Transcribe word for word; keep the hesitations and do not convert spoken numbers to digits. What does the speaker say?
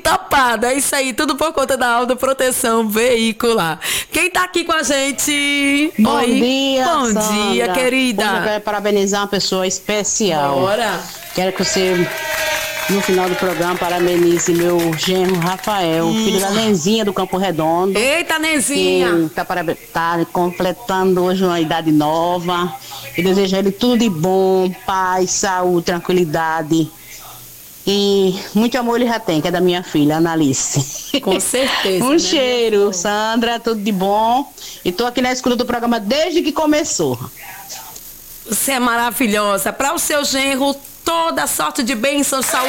entopada. É isso aí, tudo por conta da autoproteção veicular. Quem tá aqui com a gente? Bom Oi. dia, Bom Sandra. dia, querida. Hoje eu quero parabenizar uma pessoa especial. Bora. Quero que você, no final do programa, parabenize meu genro Rafael, hum. filho da Nenzinha do Campo Redondo. Eita, Nenzinha! Que tá, para, tá completando hoje uma idade nova. E desejo a ele tudo de bom, paz, saúde, tranquilidade. E muito amor ele já tem, que é da minha filha, Analice. Com certeza. Um né, cheiro, Sandra, tudo de bom. E tô aqui na escuta do programa desde que começou. Você é maravilhosa. Para o seu genro, toda sorte de bênçãos, saúde.